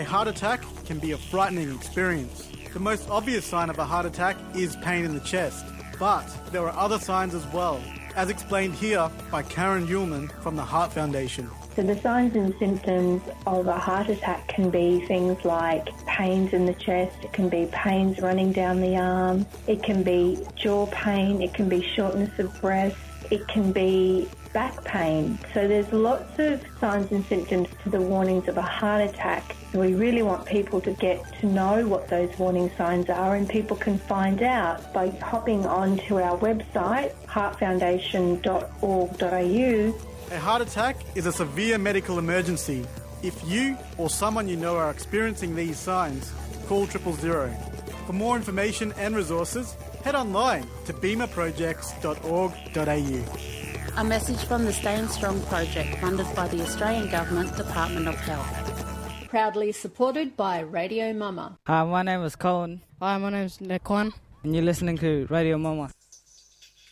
heart attack can be a frightening experience. The most obvious sign of a heart attack is pain in the chest, but there are other signs as well, as explained here by Karen Uhlman from the Heart Foundation. So the signs and symptoms of a heart attack can be things like pains in the chest, it can be pains running down the arm, it can be jaw pain, it can be shortness of breath, it can be back pain. So there's lots of signs and symptoms to the warnings of a heart attack. We really want people to get to know what those warning signs are, and people can find out by hopping onto our website, heartfoundation.org.au. A heart attack is a severe medical emergency. If you or someone you know are experiencing these signs, call 000. For more information and resources, head online to beamerprojects.org.au. A message from the Staying Strong project funded by the Australian Government Department of Health. Proudly supported by Radio Mama. Hi, my name is Colin. Hi, my name is Nekwan. And you're listening to Radio Mama.